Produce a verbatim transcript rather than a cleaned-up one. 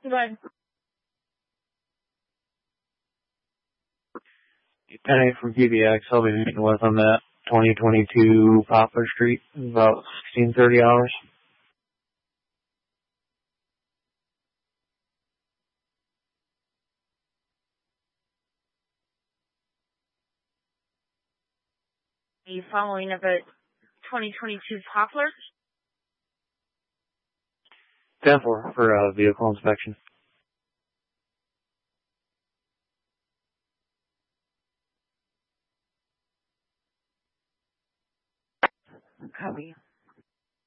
Good. ten eight from P B X, I'll be meeting with them at twenty twenty-two Poplar Street, about sixteen thirty hours. Are you following up at twenty twenty-two Poplar? ten four for uh, vehicle inspection. Copy.